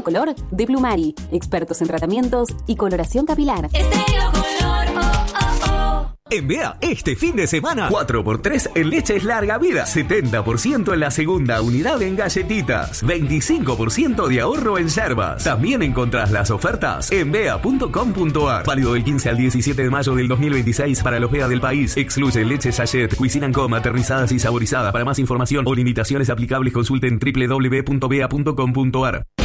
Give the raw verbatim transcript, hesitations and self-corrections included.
Color de Plumari, expertos en tratamientos y coloración capilar. Estéreo Color, oh, oh, oh. En Bea, este fin de semana, cuatro por tres en leches larga vida, setenta por ciento en la segunda unidad en galletitas, veinticinco por ciento de ahorro en yerbas. También encontrás las ofertas en bea punto com punto ar. Válido del quince al diecisiete de mayo del dos mil veintiséis para los Bea del país. Excluye leche sachet, cuisine en coma, aterrizadas y saborizadas. Para más información o limitaciones aplicables consulten doble u doble u doble u punto bea punto com punto ar.